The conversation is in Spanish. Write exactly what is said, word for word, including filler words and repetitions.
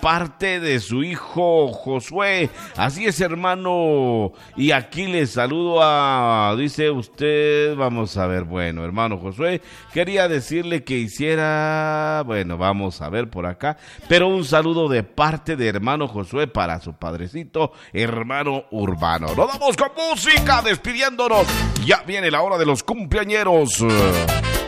parte de su hijo Josué. Así es, hermano. Y aquí le saludo a, dice usted, vamos a ver, bueno, hermano Josué, quería decirle que hiciera, bueno, vamos a ver por acá, pero un saludo de parte de hermano Josué para su padrecito, hermano Urbano. Nos vamos con música, despidiéndonos. Ya viene la hora de los cumpleañeros.